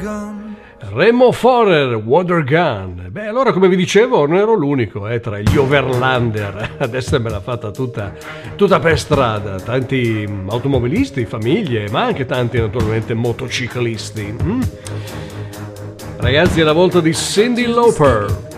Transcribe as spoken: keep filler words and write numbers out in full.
Remo Forer, Water Gun. Beh, allora, come vi dicevo, non ero l'unico eh, tra gli overlander adesso me l'ha fatta tutta, tutta per strada. Tanti automobilisti, famiglie, ma anche tanti naturalmente motociclisti. mm? Ragazzi, è la volta di Cyndi Lauper.